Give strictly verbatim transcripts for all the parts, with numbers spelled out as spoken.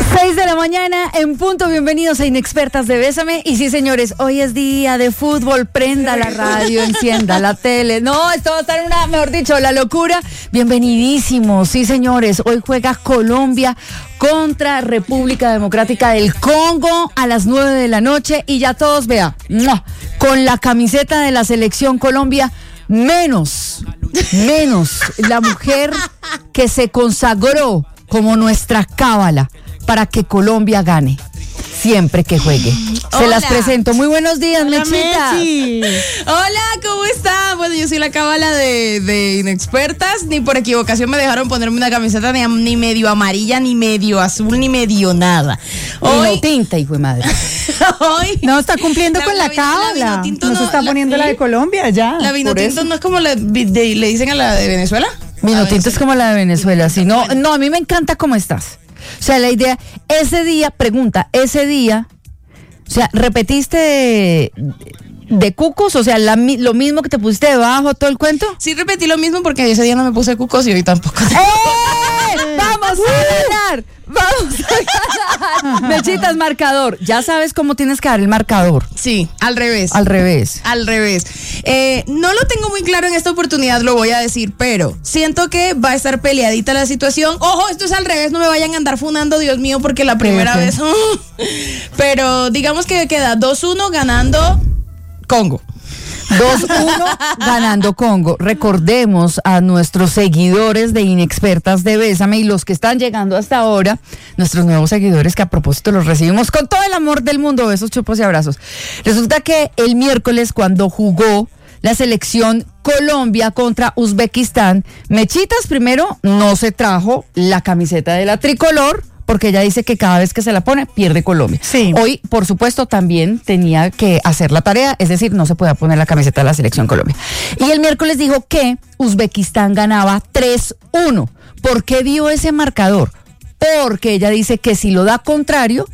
seis de la mañana en punto, bienvenidos a Inexpertas de Bésame. Y sí, señores, hoy es día de fútbol, prenda la radio, encienda la tele. No, esto va a estar una, mejor dicho, la locura. Bienvenidísimos, sí, señores, hoy juega Colombia contra República Democrática del Congo a las nueve de la noche. Y ya todos, vea, con la camiseta de la selección Colombia, menos, menos la mujer que se consagró como nuestra cábala para que Colombia gane siempre que juegue. Se Hola. las presento. Muy buenos días, Hola, Mechita. Mechi. Hola, ¿cómo está? Bueno, yo soy la cábala de, de Inexpertas. Ni por equivocación me dejaron ponerme una camiseta ni, ni medio amarilla, ni medio azul, ni medio nada. Hoy Hoy, tinta, hijo de madre. hoy No, está cumpliendo La- con la la, vino- la cábala. vinotinto No no- se está la- poniendo la, ¿sí? de Colombia ya. la vino por tinto eso. no es como la, de- le dicen a la de Venezuela. Vino A tinto es Venezuela. como la de Venezuela. Sí, no, no, a mí me encanta cómo estás. O sea, la idea, ese día, pregunta, ese día, o sea, repetiste de, de cucos, o sea, la, mi- lo mismo que te pusiste debajo, todo el cuento. Sí, repetí lo mismo porque ese día no me puse cucos y hoy tampoco. ¡Eh! ¡Vamos a ganar! ¡Vamos a ganar! Mechitas, marcador. Ya sabes cómo tienes que dar el marcador. Sí, al revés. Al revés. Al revés. Eh, no lo tengo muy claro en esta oportunidad, lo voy a decir, pero siento que va a estar peleadita la situación. Ojo, esto es al revés, no me vayan a andar funando, Dios mío, porque la primera ok. vez... Pero digamos que queda dos uno ganando Congo. dos uno ganando Congo. Recordemos a nuestros seguidores de Inexpertas de Bésame y los que están llegando hasta ahora, nuestros nuevos seguidores que a propósito los recibimos con todo el amor del mundo, besos, chupos y abrazos. Resulta que el miércoles cuando jugó la selección Colombia contra Uzbekistán, Mechitas primero no se trajo la camiseta de la tricolor, porque ella dice que cada vez que se la pone, pierde Colombia. Sí. Hoy, por supuesto, también tenía que hacer la tarea, es decir, no se podía poner la camiseta de la selección Colombia. Y el miércoles dijo que Uzbekistán ganaba tres uno. ¿Por qué dio ese marcador? Porque ella dice que si lo da contrario,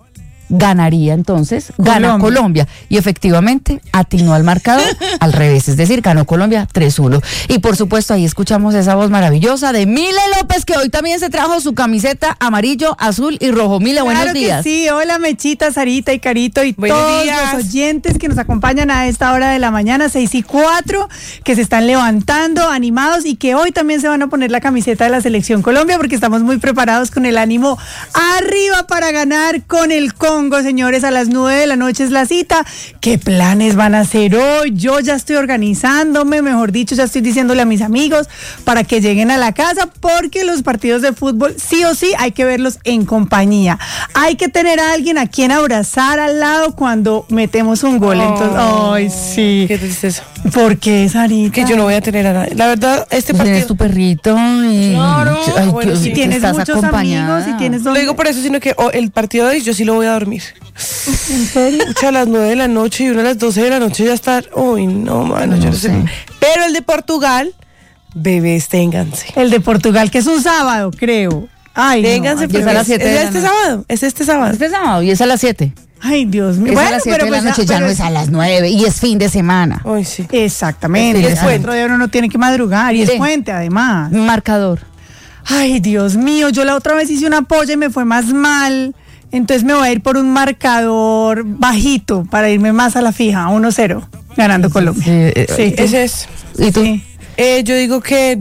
ganaría entonces, gana Colombia. Colombia. Y efectivamente atinó al marcador al revés, es decir, ganó Colombia tres uno. Y por supuesto ahí escuchamos esa voz maravillosa de Mile López, que hoy también se trajo su camiseta amarillo, azul y rojo. Mile, buenos Claro que días. sí, hola Mechita, Sarita y Carito y Buenos todos días. los oyentes que nos acompañan a esta hora de la mañana, seis y cuatro, que se están levantando, animados y que hoy también se van a poner la camiseta de la Selección Colombia porque estamos muy preparados con el ánimo arriba para ganar con el Congo, señores, a las nueve de la noche es la cita. ¿Qué planes van a hacer hoy? Yo ya estoy organizándome, mejor dicho, ya estoy diciéndole a mis amigos para que lleguen a la casa porque los partidos de fútbol sí o sí hay que verlos en compañía. Hay que tener a alguien a quien abrazar al lado cuando metemos un gol. Entonces, ay, sí. Qué tristeza. ¿Por qué, Sarita? Que yo no voy a tener a nadie. La verdad, este Tienes partido. tu perrito y Claro. Ay, Bueno, Dios, sí. Si tienes estás muchos acompañada. amigos y tienes Lo donde... digo por eso, sino que oh, el partido de hoy yo sí lo voy a dormir. ¿En serio? Pucha, a las nueve de la noche y uno a las doce de la noche ya estar. Uy, no, mano, yo No no sé. sé. Pero el de Portugal, bebés, ténganse. El de Portugal, que es un sábado, creo. Ay, no, Ténganse, ay, pues, porque a las es, siete de es la este noche. sábado. Es este sábado. Este sábado y es a las siete. Ay, Dios mío. Es Bueno, a las siete pero de la pues, noche, ya pero no es a las nueve y es fin de semana. Ay, sí. Exactamente. Es Es puente. otro día uno no tiene que madrugar y Mire. es puente además. Marcador. Ay, Dios mío, yo la otra vez hice una polla y me fue más mal. Entonces me voy a ir por un marcador bajito para irme más a la fija, uno cero, ganando Colombia. Sí, eh, Sí, Ese es. ¿Y tú? sí. Eh, yo digo que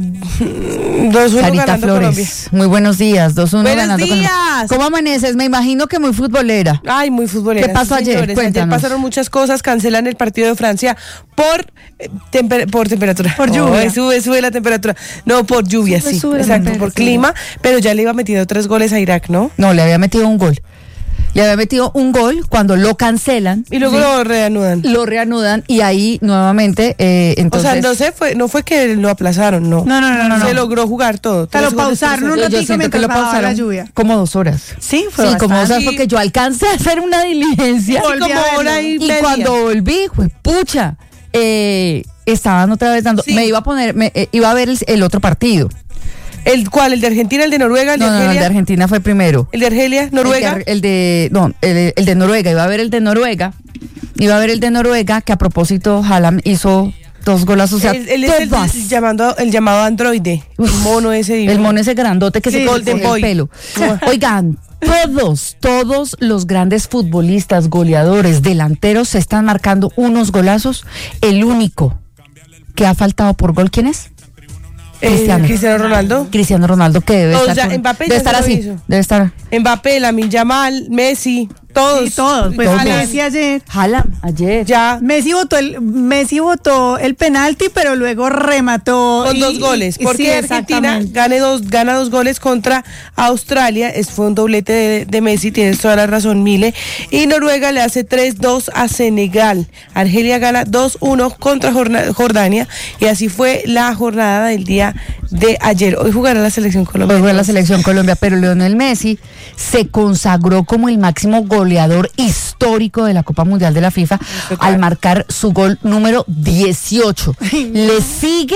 dos uno Sarita ganando Flores, Colombia. muy buenos días, dos uno Buenos ganando Colombia. días. ¿Cómo amaneces? Me imagino que muy futbolera. Ay, muy futbolera. ¿Qué pasó sí, ayer? señores. Cuéntanos. Ayer pasaron muchas cosas. Cancelan el partido de Francia por eh, temper- por temperatura. Por lluvia. Oh, sube, sube la temperatura. No, por lluvia, Sube, sí. sube la Exacto, por temperatura. clima. Pero ya le iba metiendo tres goles a Irak, ¿no? No, le había metido un gol. Le había metido un gol cuando lo cancelan, Y luego lo reanudan. lo reanudan y ahí nuevamente, eh, O entonces... sea, no se fue, no fue que lo aplazaron, no. No, no, no, no, Se no. logró jugar todo. Te lo Tres goles, pausaron tres un yo ratico siento que mientras lo bajaba la pausaron lluvia. como dos horas. Sí, fue Sí, como dos bastante. horas porque yo alcancé a hacer una diligencia. Volví como a verlo. hora y Y media. cuando volví, pues pucha, eh, estaban otra vez dando, Sí. me iba a poner, me, eh, iba a ver el, el otro partido. ¿El cuál? ¿El de Argentina, el de Noruega, el de No, no, no, el Argelia? de Argentina fue primero. ¿El de Argelia, Noruega? El de, el de- no, el, el de Noruega, iba a ver el de Noruega, iba a ver el de Noruega, que a propósito Haaland hizo dos golazos, o sea, Él, él es el, todas. el llamando, el llamado androide. Uf, El mono ese divino. El mono ese grandote que Sí, se Golden corta el Boy. pelo. Oigan, Todos, todos los grandes futbolistas, goleadores, delanteros se están marcando unos golazos. El único que ha faltado por gol, ¿quién es? Cristiano. Eh, Cristiano Ronaldo. Cristiano Ronaldo, que debe o estar, sea, con, Mbappé debe estar así. Hizo. Debe estar. Mbappé, Lamine Yamal, Messi, todos. Sí, todos. Pues Todos. Messi ayer. Haaland, ayer. Ya. Messi votó el Messi votó el penalti, pero luego remató con y, dos goles. y, Porque sí, Argentina gane dos, gana dos goles contra Australia. Es, fue un doblete de, de Messi, tienes toda la razón, Mile. Y Noruega le hace tres dos a Senegal. Argelia gana dos uno contra Jordania. Y así fue la jornada del día de ayer. Hoy jugará la selección Colombia. Hoy juega la selección Colombia, pero Lionel Messi se consagró como el máximo goleador histórico de la Copa Mundial de la FIFA al marcar su gol número dieciocho. Le sigue,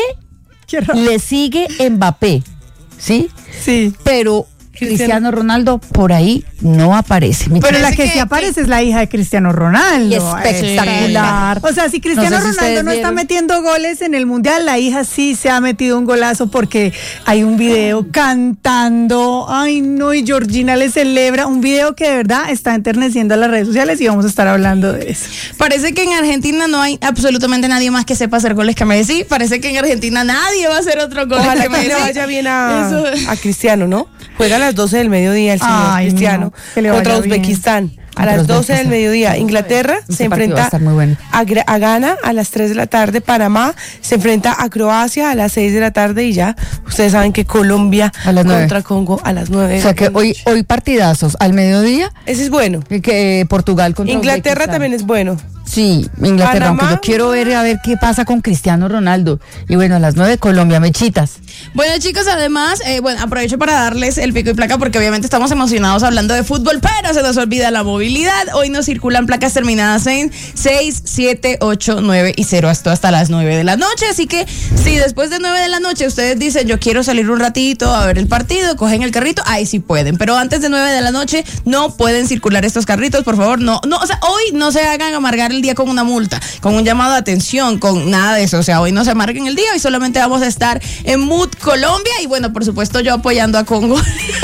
le sigue Mbappé, ¿sí? Sí. Pero Cristiano Ronaldo por ahí no aparece. Mi Pero la que, que sí aparece es la hija de Cristiano Ronaldo. Espectacular. O sea, si Cristiano No sé si Ronaldo no está vieron. metiendo goles en el Mundial, la hija sí se ha metido un golazo porque hay un video cantando. Ay, no, y Georgina le celebra. Un video que de verdad está enterneciendo a las redes sociales y vamos a estar hablando de eso. Parece que en Argentina no hay absolutamente nadie más que sepa hacer goles que Messi. Parece que en Argentina nadie va a hacer otro gol Ojalá que que Messi. le vaya bien a, Eso. a Cristiano, ¿no? Juega a las doce del mediodía el señor Ay, Cristiano no, que le contra vaya bien. Uzbekistán. A Contra las doce del Uzbekistán. mediodía, Inglaterra Ese se partido va a enfrenta estar muy bueno. a, Gra- a Ghana a las tres de la tarde, Panamá se enfrenta a Croacia a las seis de la tarde y ya ustedes saben que Colombia A las nueve. contra Congo a las nueve. O sea que hoy, hoy partidazos al mediodía, Ese es bueno. que, que Portugal contra Inglaterra Uzbekistán. también es bueno. Sí, Inglaterra, Panamá. aunque yo quiero ver a ver qué pasa con Cristiano Ronaldo. Y bueno, a las nueve Colombia, mechitas. Bueno, chicos, además, eh, bueno, aprovecho para darles el pico y placa porque obviamente estamos emocionados hablando de fútbol, pero se nos olvida la movilidad. Hoy nos circulan placas terminadas en seis, siete, ocho, nueve y cero, esto hasta las nueve de la noche. Así que si después de nueve de la noche ustedes dicen yo quiero salir un ratito a ver el partido, cogen el carrito, ahí sí pueden. Pero antes de nueve de la noche no pueden circular estos carritos, por favor. No, no, o sea, hoy no se hagan amargar el día con una multa, con un llamado de atención, con nada de eso. O sea, hoy no se amarguen el día, hoy solamente vamos a estar en Mood Colombia y bueno, por supuesto yo apoyando a Congo.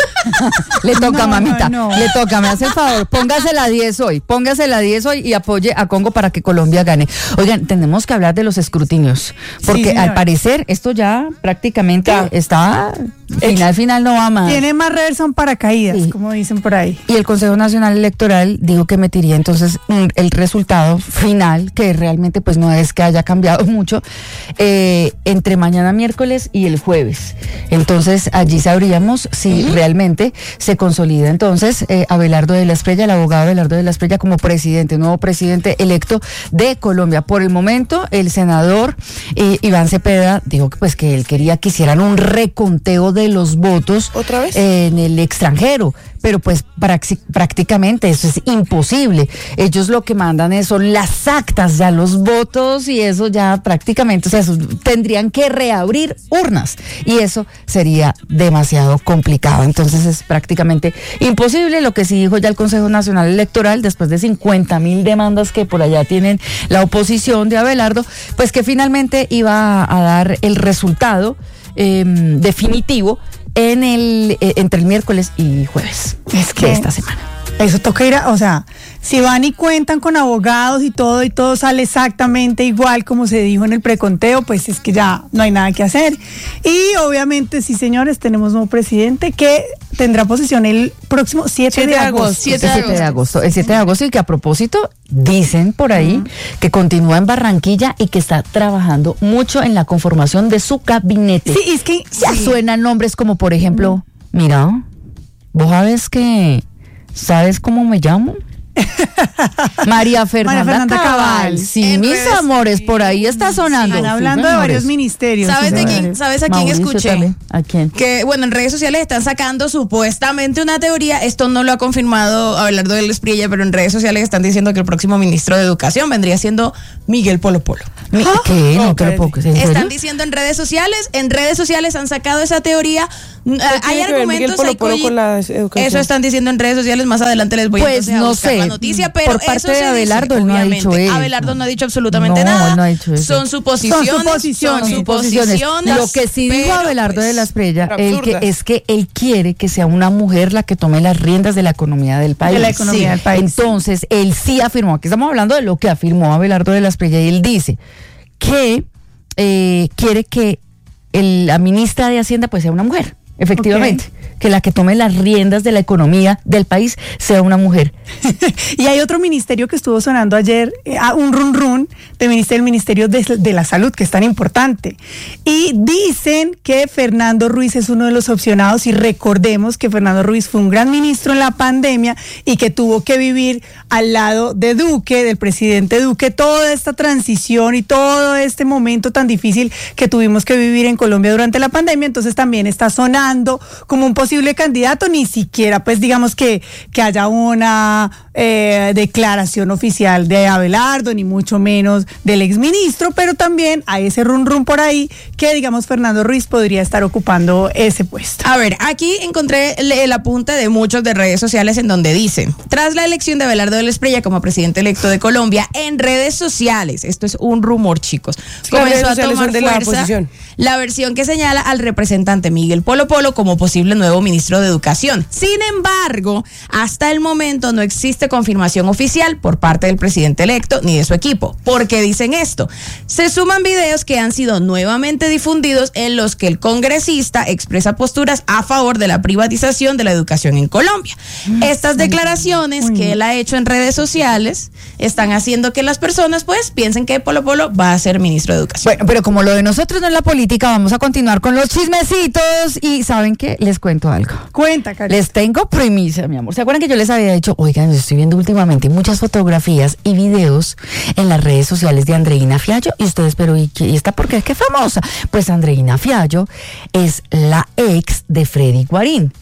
Le toca, No, mamita, no, no. le toca, me hace el favor, póngase la diez hoy, póngase la diez hoy y apoye a Congo para que Colombia gane. Oigan, tenemos que hablar de los escrutinios, porque Sí, al señora. parecer esto ya prácticamente Ya. está, final, final no va más. Tiene más reversa en paracaídas, Sí. como dicen por ahí. Y el Consejo Nacional Electoral dijo que metiría entonces mm, el resultado final, que realmente pues no es que haya cambiado mucho, eh, entre mañana miércoles y el jueves. Entonces allí sabríamos si uh-huh. realmente se consolida entonces eh, Abelardo de la Espriella, el abogado Abelardo de la Espriella como presidente, nuevo presidente electo de Colombia. Por el momento el senador eh, Iván Cepeda dijo que pues que él quería que hicieran un reconteo de los votos ¿Otra vez? Eh, en el extranjero, pero pues praxi- prácticamente eso es imposible. Ellos lo que mandan es, son las actas, ya los votos y eso ya prácticamente, o sea, eso, tendrían que reabrir urnas y eso sería demasiado complicado. Entonces es prácticamente imposible. Lo que sí dijo ya el Consejo Nacional Electoral, después de cincuenta mil demandas que por allá tienen la oposición de Abelardo, pues que finalmente iba a, a dar el resultado eh, definitivo en el eh, entre el miércoles y jueves Es que de esta semana. Eso toca ir a, o sea, si van y cuentan con abogados y todo y todo sale exactamente igual como se dijo en el preconteo, pues es que ya no hay nada que hacer. Y obviamente, sí señores, tenemos un presidente que tendrá posesión el próximo siete de agosto. siete El siete de agosto. El siete de agosto y que a propósito dicen por ahí uh-huh. que continúa en Barranquilla y que está trabajando mucho en la conformación de su gabinete. Sí, es que ya sí. suenan nombres como por ejemplo, uh-huh. mira, vos sabes que ¿sabes cómo me llamo? María Fernanda, María Fernanda Cabal. Cabal. Sí, En mis redes, amores, por ahí está sonando. Están hablando sí, de varios ministerios. ¿Sabes sí, de quién? señores. ¿Sabes a quién Mauricio escuché? También. ¿A quién? Que, bueno, en redes sociales están sacando supuestamente una teoría. Esto no lo ha confirmado Abelardo de la Espriella, pero en redes sociales están diciendo que el próximo ministro de Educación vendría siendo Miguel Polo Polo. Mi- ¿Qué? No te lo puedo creer. ¿En serio? Están diciendo en redes sociales, en redes sociales han sacado esa teoría. ¿Qué Hay tiene que ver Miguel argumentos, Polo hay Polo colli- con la educación? Eso están diciendo en redes sociales, más adelante les voy Pues entonces a no buscar sé, la noticia, pero por parte eso se de Abelardo, dice, él no ha obviamente. dicho eso. Abelardo no ha dicho absolutamente No, nada. él no ha dicho eso. Son suposiciones. Son suposiciones. Son suposiciones. Lo que sí dijo pero, Abelardo pues, de la Espriella el que, absurdas. es que él quiere que sea una mujer la que tome las riendas de la economía del país. De la economía del país. Entonces, él sí afirmó, aquí estamos hablando de lo que afirmó Abelardo de la Espriella, y él dice que eh, quiere que el, la ministra de Hacienda pues sea una mujer, efectivamente. Okay. Que la que tome las riendas de la economía del país sea una mujer. Y hay otro ministerio que estuvo sonando ayer, eh, un run run de ministerio, el Ministerio de, de la Salud, que es tan importante. Y dicen que Fernando Ruiz es uno de los opcionados, y recordemos que Fernando Ruiz fue un gran ministro en la pandemia y que tuvo que vivir al lado de Duque, del presidente Duque, toda esta transición y todo este momento tan difícil que tuvimos que vivir en Colombia durante la pandemia. Entonces también está sonando como un posible candidato, ni siquiera pues digamos que, que haya una eh, declaración oficial de Abelardo, ni mucho menos del exministro, pero también hay ese run run por ahí que digamos Fernando Ruiz podría estar ocupando ese puesto. A ver, aquí encontré el, el apunte de muchos de redes sociales en donde dice: tras la elección de Abelardo de la Espriella como presidente electo de Colombia, en redes sociales, esto es un rumor, chicos, sí, comenzó a tomar de fuerza la, la versión que señala al representante Miguel Polo Polo como posible nuevo ministro de Educación. Sin embargo, hasta el momento no existe confirmación oficial por parte del presidente electo ni de su equipo. ¿Por qué dicen esto? Se suman videos que han sido nuevamente difundidos en los que el congresista expresa posturas a favor de la privatización de la educación en Colombia. Estas declaraciones que él ha hecho en redes sociales están haciendo que las personas pues piensen que Polo Polo va a ser ministro de Educación. Bueno, pero como lo de nosotros no es la política, vamos a continuar con los chismecitos. Y ¿saben qué? Les cuento algo. Cuenta, Karen. Les tengo primicia, mi amor. ¿Se acuerdan que yo les había dicho, oigan, yo estoy viendo últimamente muchas fotografías y videos en las redes sociales de Andreina Fiallo? Y ustedes, pero ¿y, qué, y esta por qué es que es famosa? Pues Andreina Fiallo es la ex de Freddy Guarín.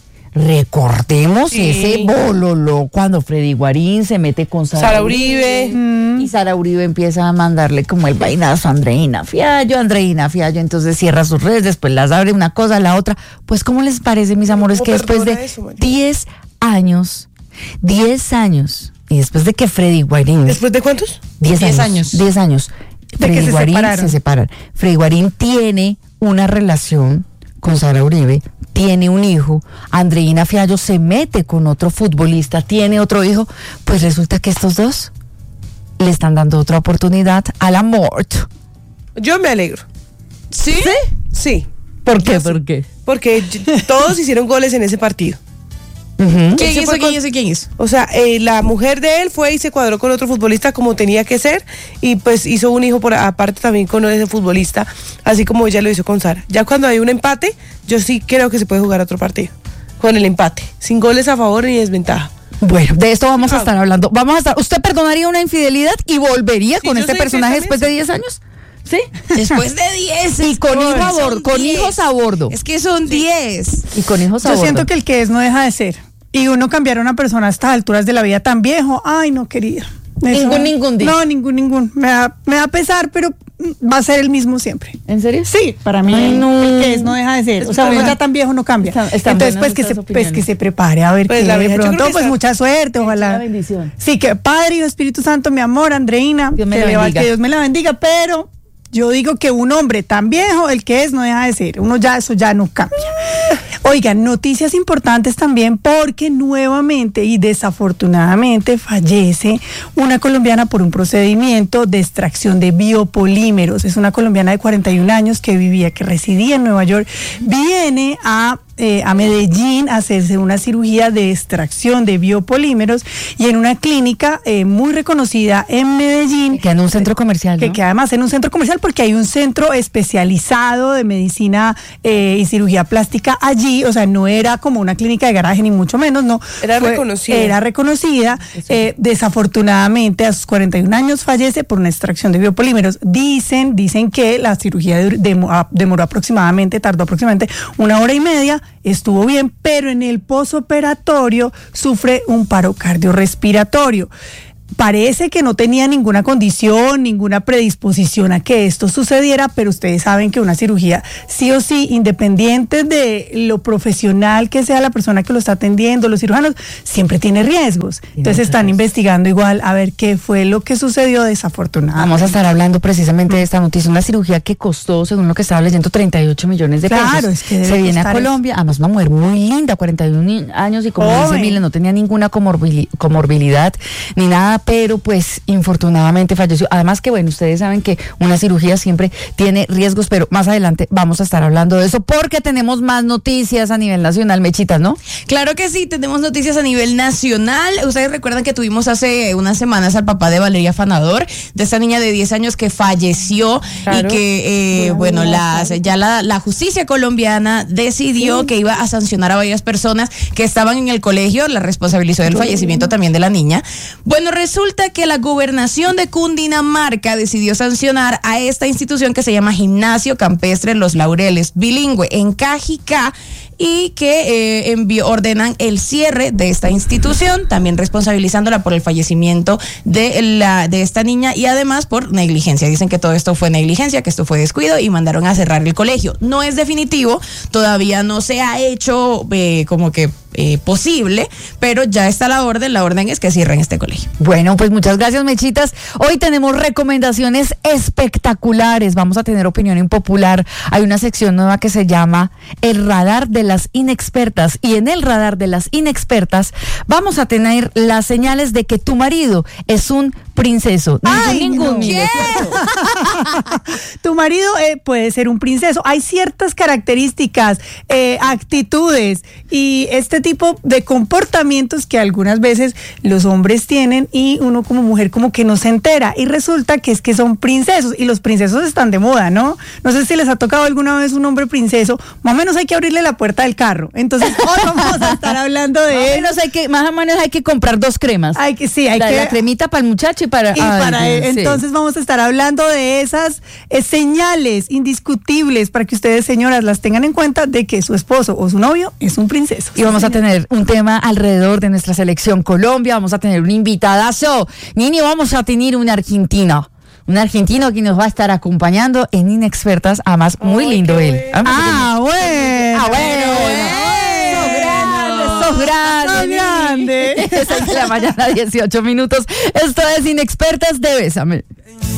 Recordemos sí. ese bololo cuando Freddy Guarín se mete con Sara, Sara Uribe mm. y Sara Uribe empieza a mandarle como el vainazo a Andreina Fiallo, Andreina Fiallo entonces cierra sus redes, después las abre una cosa, la otra. Pues ¿cómo les parece, mis amores, que después de diez años, diez años, y después de que Freddy Guarín... ¿Después de cuántos? diez años. diez años. Freddy se Guarín separaron. se separan. Freddy Guarín tiene una relación con Sara Uribe, tiene un hijo, Andreina Fiallo se mete con otro futbolista, tiene otro hijo, pues resulta que estos dos le están dando otra oportunidad al amor. Yo me alegro. ¿Sí? ¿Sí? Sí. ¿Por qué? ¿Por qué? Porque todos hicieron goles en ese partido. Uh-huh. ¿Quién Ese hizo, fue quién con- hizo, quién hizo? O sea, eh, la mujer de él fue y se cuadró con otro futbolista como tenía que ser, y pues hizo un hijo por aparte también con ese futbolista, así como ella lo hizo con Sara. Ya cuando hay un empate, yo sí creo que se puede jugar otro partido con el empate, sin goles a favor ni desventaja. Bueno, de esto vamos a estar hablando. Vamos a estar. ¿Usted perdonaría una infidelidad y volvería Sí, con yo este soy personaje infiel después de también, diez años? ¿Sí? Después de diez. Y con hijo a Son bordo, con diez. hijos a bordo. Es que son diez. Y con hijos a Yo bordo. siento que el que es no deja de ser. Y uno cambiar a una persona a estas alturas de la vida tan viejo, ay, no, querida. Eso- Ningún, ningún día. No, ningún, ningún. Me da, me da pesar, pero mm, va a ser el mismo siempre. ¿En serio? Sí, para mí Ay, no. el que es no deja de ser. O sea, uno ya tan viejo no cambia. Están- están Entonces, buenas pues que, se, estas pues opiniones. que se prepare a ver Pues qué la de vieja, yo creo pronto, que pues está- mucha suerte, ojalá. Una bendición. Sí, que Padre y Espíritu Santo, mi amor, Andreina, Dios me que, la le va- bendiga. que Dios me la bendiga, pero yo digo que un hombre tan viejo, el que es no deja de ser. Uno ya, eso ya no cambia. Oigan, noticias importantes también porque nuevamente y desafortunadamente fallece una colombiana por un procedimiento de extracción de biopolímeros. Es una colombiana de cuarenta y un años que vivía, que residía en Nueva York. Viene a Eh, a Medellín a hacerse una cirugía de extracción de biopolímeros y en una clínica eh, muy reconocida en Medellín. Que queda en un centro comercial, Que ¿no? queda además en un centro comercial porque hay un centro especializado de medicina eh, y cirugía plástica allí, o sea, no era como una clínica de garaje ni mucho menos, no. Era reconocida. Era reconocida. Eh, desafortunadamente a sus cuarenta y un años fallece por una extracción de biopolímeros. Dicen, dicen que la cirugía de- demoró, demoró aproximadamente, tardó aproximadamente una hora y media, estuvo bien, pero en el posoperatorio sufre un paro cardiorrespiratorio. parece que no tenía ninguna condición, ninguna predisposición a que esto sucediera, pero ustedes saben que una cirugía, sí o sí, independiente de lo profesional que sea la persona que lo está atendiendo, los cirujanos, siempre tiene riesgos. Entonces están investigando igual a ver qué fue lo que sucedió desafortunadamente. Vamos a estar hablando precisamente de esta noticia, una cirugía que costó, según lo que estaba leyendo, treinta y ocho millones de pesos. Claro, es que debe se viene a costar Colombia, eso. además una mujer muy linda, cuarenta y un años, y como Joven. dice Mile, no tenía ninguna comorbili- comorbilidad ni nada, pero pues infortunadamente falleció. Además que bueno, ustedes saben que una cirugía siempre tiene riesgos, pero más adelante vamos a estar hablando de eso porque tenemos más noticias a nivel nacional, Mechitas, ¿no? Claro que sí, tenemos noticias a nivel nacional. Ustedes recuerdan que tuvimos hace unas semanas al papá de Valeria Fanador, de esta niña de diez años que falleció. Claro. Y que, eh, bueno, las, ya la, la justicia colombiana decidió sí. que iba a sancionar a varias personas que estaban en el colegio, la responsabilizó del fallecimiento también de la niña. Bueno, resulta que la gobernación de Cundinamarca decidió sancionar a esta institución que se llama Gimnasio Campestre Los Laureles Bilingüe en Cajicá, y que eh, envió, ordenan el cierre de esta institución, también responsabilizándola por el fallecimiento de, la, de esta niña y además por negligencia. Dicen que todo esto fue negligencia, que esto fue descuido y mandaron a cerrar el colegio. No es definitivo, todavía no se ha hecho eh, como que eh, posible, pero ya está la orden, la orden es que cierren este colegio. Bueno, pues muchas gracias, Mechitas. Hoy tenemos recomendaciones espectaculares, vamos a tener opinión impopular. Hay una sección nueva que se llama El Radar de las Inexpertas, y en el Radar de las Inexpertas vamos a tener las señales de que tu marido es un princeso. Ay, ningún, no. ningún Tu marido eh, puede ser un princeso. Hay ciertas características, eh, actitudes y este tipo de comportamientos que algunas veces los hombres tienen y uno como mujer como que no se entera y resulta que es que son princesos y los princesos están de moda, ¿no? No sé si les ha tocado alguna vez un hombre princeso, más o menos hay que abrirle la puerta del carro. Entonces hoy vamos a estar hablando de más o menos hay que más o menos hay que comprar dos cremas. Hay que sí, hay la, que la cremita para el muchacho y para, y ay, para él. sí. Entonces vamos a estar hablando de esas eh, señales indiscutibles para que ustedes, señoras, las tengan en cuenta de que su esposo o su novio es un princeso. Y vamos a tener un tema alrededor de nuestra selección Colombia, vamos a tener un invitadazo. Nini, vamos a tener un argentino. Un argentino que nos va a estar acompañando en Inexpertas, además muy Ay, lindo él. Ah, bueno. Ah, bueno. bueno. Sos grande, sos grande. Es seis de la mañana, dieciocho minutos. Esto es Inexpertas de Bésame.